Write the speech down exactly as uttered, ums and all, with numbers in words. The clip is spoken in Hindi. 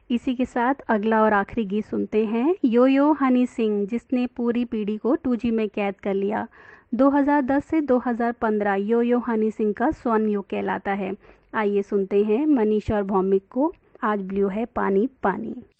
इसी के साथ अगला और आखिरी गीत सुनते हैं, यो यो हनी सिंह, जिसने पूरी पीढ़ी को टू जी में कैद कर लिया। दो हज़ार दस से दो हज़ार पंद्रह यो यो हनी सिंह का स्वर्ण युग कहलाता है। आइए सुनते हैं मनीषा और भौमिक को, आज ब्लू है पानी पानी।